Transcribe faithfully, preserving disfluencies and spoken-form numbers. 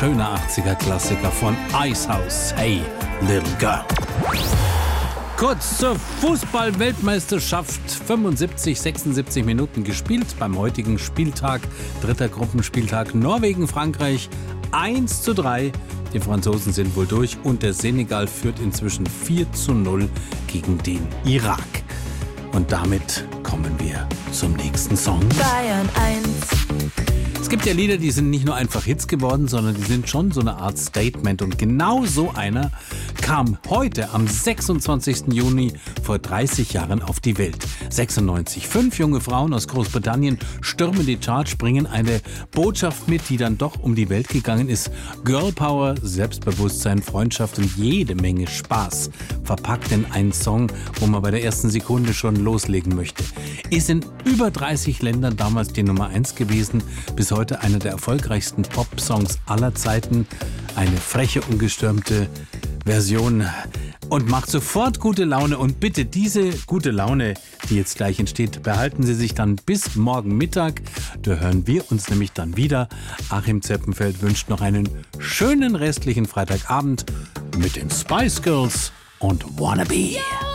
schöner achtziger-Klassiker von Icehouse, Hey Little Girl. Kurz zur Fußball-Weltmeisterschaft. fünfundsiebzig, sechsundsiebzig Minuten gespielt beim heutigen Spieltag. Dritter Gruppenspieltag Norwegen-Frankreich. eins zu drei. Die Franzosen sind wohl durch und der Senegal führt inzwischen vier zu null gegen den Irak. Und damit kommen wir zum nächsten Song. Bayern eins. Es gibt ja Lieder, die sind nicht nur einfach Hits geworden, sondern die sind schon so eine Art Statement. Und genau so einer kam heute am sechsundzwanzigsten Juni vor dreißig Jahren auf die Welt. sechsundneunzig. Fünf junge Frauen aus Großbritannien stürmen die Charts, bringen eine Botschaft mit, die dann doch um die Welt gegangen ist. Girl Power, Selbstbewusstsein, Freundschaft und jede Menge Spaß. Verpackt in einen Song, wo man bei der ersten Sekunde schon loslegen möchte. Ist in über dreißig Ländern damals die Nummer eins gewesen. Bis heute einer der erfolgreichsten Pop-Songs aller Zeiten. Eine freche, ungestürmte Version und macht sofort gute Laune. Und bitte diese gute Laune, die jetzt gleich entsteht, behalten Sie sich dann bis morgen Mittag. Da hören wir uns nämlich dann wieder. Achim Zeppenfeld wünscht noch einen schönen restlichen Freitagabend mit den Spice Girls und Wannabe.